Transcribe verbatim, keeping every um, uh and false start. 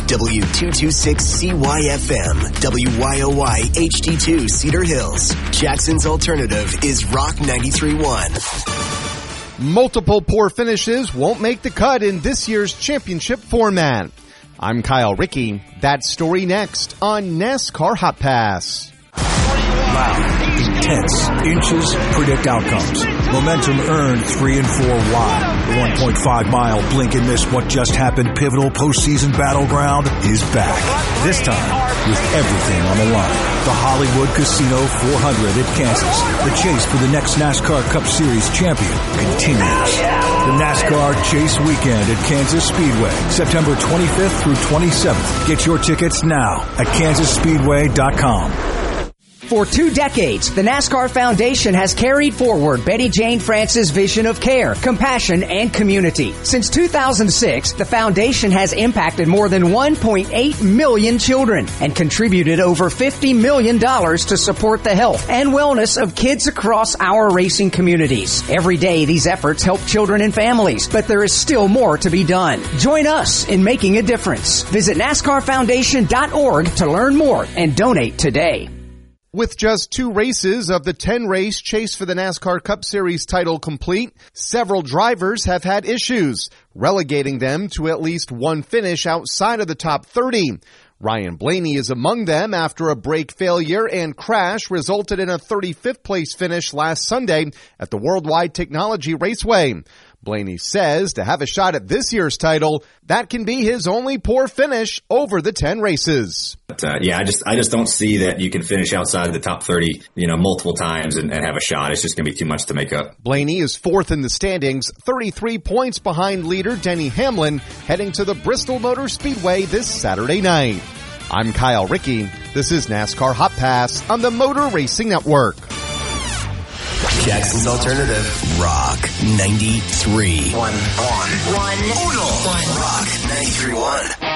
W two twenty-six C Y F M, W Y O Y H D two Cedar Hills. Jackson's alternative is Rock ninety-three point one. Multiple poor finishes won't make the cut in this year's championship format. I'm Kyle Rickey. That story next on NASCAR Hot Pass. Loud, intense, inches, predict outcomes. Momentum earned three and four wide. The one point five mile blink and miss what just happened pivotal postseason battleground is back. This time with everything on the line. The Hollywood Casino four hundred at Kansas. The chase for the next NASCAR Cup Series champion continues. The NASCAR Chase Weekend at Kansas Speedway, September twenty-fifth through twenty-seventh. Get your tickets now at kansas speedway dot com. For two decades, the NASCAR Foundation has carried forward Betty Jane France's vision of care, compassion, and community. Since two thousand six, the Foundation has impacted more than one point eight million children and contributed over fifty million dollars to support the health and wellness of kids across our racing communities. Every day, these efforts help children and families, but there is still more to be done. Join us in making a difference. Visit NASCAR Foundation dot org to learn more and donate today. With just two races of the ten-race chase for the NASCAR Cup Series title complete, several drivers have had issues, relegating them to at least one finish outside of the top thirty. Ryan Blaney is among them after a brake failure and crash resulted in a thirty-fifth place finish last Sunday at the Worldwide Technology Raceway. Blaney says to have a shot at this year's title, that can be his only poor finish over the ten races. But, uh, yeah, I just I just don't see that you can finish outside of the top thirty, you know, multiple times and, and have a shot. It's just going to be too much to make up. Blaney is fourth in the standings, thirty-three points behind leader Denny Hamlin, heading to the Bristol Motor Speedway this Saturday night. I'm Kyle Rickey. This is NASCAR Hot Pass on the Motor Racing Network. Jackson's alternative, Rock ninety-three point one. One. One. One. Rock ninety-three point one.